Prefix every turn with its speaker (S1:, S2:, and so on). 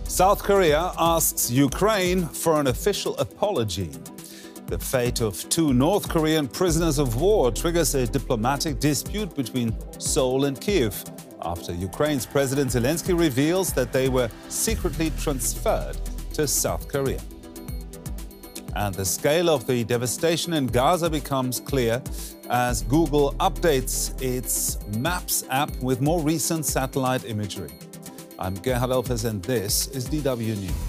S1: South Korea asks Ukraine for an official apology. The fate of two North Korean prisoners of war triggers a diplomatic dispute between Seoul and Kiev after Ukraine's President Zelensky reveals that they were secretly transferred to South Korea. And the scale of the devastation in Gaza becomes clear as Google updates its Maps app with more recent satellite imagery. I'm Gerhard Elfers and this is DW News.